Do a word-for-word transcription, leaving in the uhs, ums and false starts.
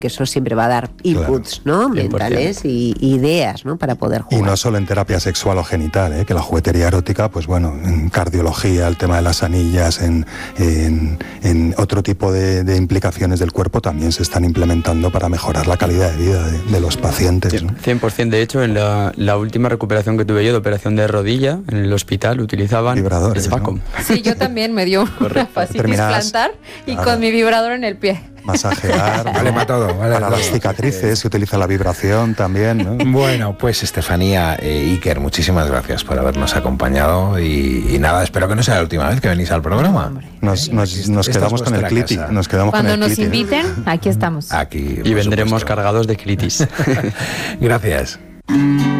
que eso siempre va a dar inputs, claro, ¿no? mentales y ideas, ¿no? Para poder jugar. Y no solo en terapia sexual o genital, ¿eh? Que la juguetería erótica, pues bueno, en cardiología, el tema de las anillas, en, en, en otro tipo de, de implicaciones del cuerpo también se están implementando para mejorar la calidad de vida de, de los pacientes, ¿no? cien por ciento. De hecho, en la, la última recuperación que tuve yo de operación de rodilla, en el hospital utilizaban vibradores, Svacom. ¿no? Sí, yo también me dio una fascitis plantar y claro, con mi vibrador en el pie. Masajear, vale para todo, vale para todo. Las cicatrices se utiliza la vibración también, ¿no? Bueno, pues Estefanía, eh, Iker, muchísimas gracias por habernos acompañado y, y nada, espero que no sea la última vez que venís al programa. Nos, nos, nos quedamos con el cliti, nos quedamos Cuando con el nos cliti, inviten, ¿no? Aquí estamos. Aquí, y vendremos supuesto. cargados de clitis. Gracias.